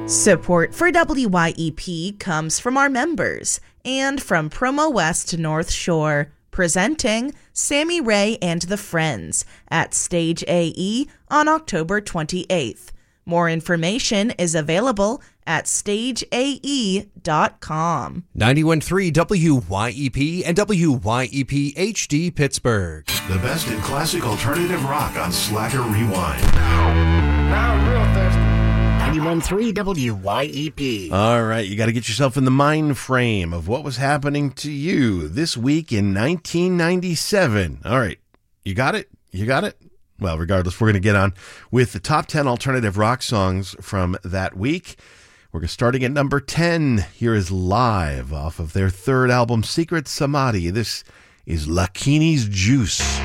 Support for WYEP comes from our members and from Promo West North Shore, presenting Sammy Ray and the Friends at Stage AE on October 28th. More information is available at stageae.com. 91.3 WYEP and WYEP HD Pittsburgh. The best in classic alternative rock on Slacker Rewind. Now I'm real thirsty. 91.3 WYEP. All right, you got to get yourself in the mind frame of what was happening to you this week in 1997. All right, you got it? You got it? Well, regardless, we're going to get on with the top 10 alternative rock songs from that week. We're starting at number 10. Here is Live off of their third album, Secret Samadhi. This is Lakini's Juice.